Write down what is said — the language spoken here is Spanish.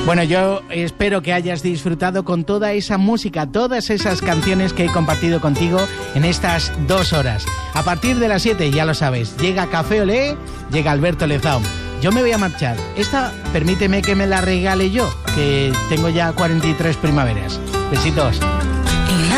Bueno, yo espero que hayas disfrutado con toda esa música, todas esas canciones que he compartido contigo en estas 2 horas. A partir de las 7, ya lo sabes, llega Café Olé, llega Alberto Lezao. Yo me voy a marchar. Esta, permíteme que me la regale yo, que tengo ya 43 primaveras. Besitos.